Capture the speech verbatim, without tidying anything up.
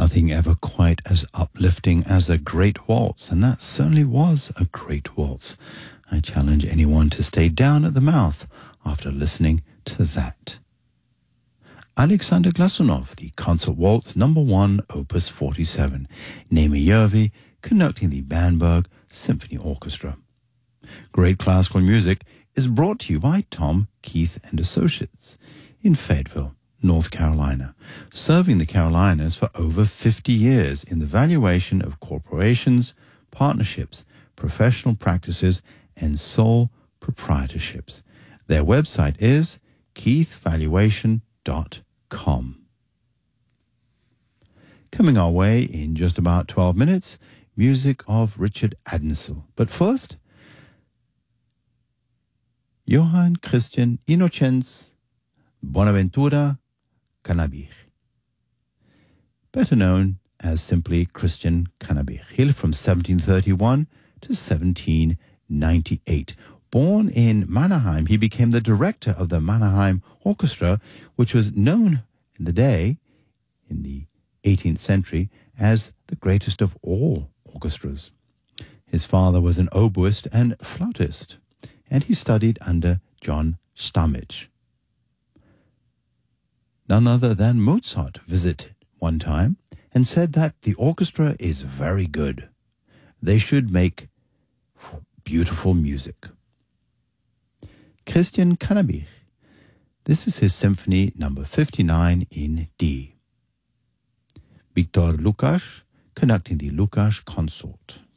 Nothing ever quite as uplifting as a great waltz, and that certainly was a great waltz. I challenge anyone to stay down at the mouth after listening to that. Alexander Glasunov, the Concert Waltz number one, opus forty-seven. Naimi Järvi conducting the Bamberg Symphony Orchestra. Great classical music is brought to you by Tom Keith and Associates in Fayetteville, North Carolina, serving the Carolinas for over fifty years in the valuation of corporations, partnerships, professional practices, and sole proprietorships. Their website is keith valuation dot com. Coming our way in just about twelve minutes, music of Richard Adensel. But first, Johann Christian Innocenz Bonaventura Cannabich, better known as simply Christian Cannabich. He lived from seventeen thirty-one to seventeen ninety-eight. Born in Mannheim, he became the director of the Mannheim Orchestra, which was known in the day, in the eighteenth century, as the greatest of all orchestras. His father was an oboist and flautist, and he studied under John Stamich. None other than Mozart visited one time and said that the orchestra is very good. They should make beautiful music. Christian Cannabich. This is his symphony number fifty-nine in D. Viktor Lukács conducting the Lukács Consort.